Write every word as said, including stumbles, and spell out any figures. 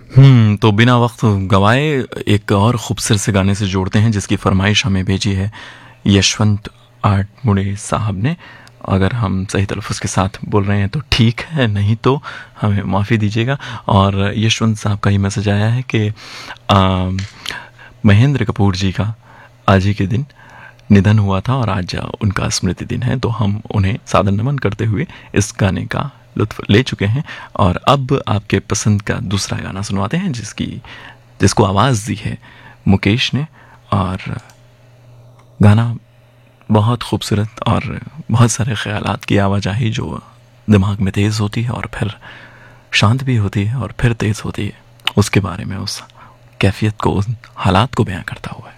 हम्म तो बिना वक्त गवाए एक और खूबसूरत से गाने से जोड़ते हैं जिसकी फरमाइश हमें भेजी है यशवंत आठमुड़े साहब ने। अगर हम सही तलफ़ुज़ के साथ बोल रहे हैं तो ठीक है, नहीं तो हमें माफ़ी दीजिएगा। और यशवंत साहब का ये मैसेज आया है कि आ, महेंद्र कपूर जी का आज ही के दिन निधन हुआ था और आज उनका स्मृति दिन है, तो हम उन्हें सादर नमन करते हुए इस गाने का लुत्फ़ ले चुके हैं। और अब आपके पसंद का दूसरा गाना सुनवाते हैं जिसकी जिसको आवाज़ दी है मुकेश ने। और गाना बहुत खूबसूरत और बहुत सारे ख़यालात की आवाजाही जो दिमाग में तेज़ होती है और फिर शांत भी होती है और फिर तेज़ होती है, उसके बारे में, उस कैफ़ियत को, उस हालात को बयां करता हुआ है।